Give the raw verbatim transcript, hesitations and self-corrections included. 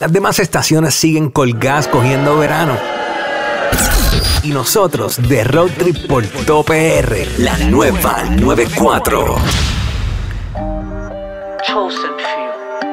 Las demás estaciones siguen colgadas cogiendo verano. Y nosotros de Road Trip por Top P R, la nueva noventa y cuatro. Chosen few.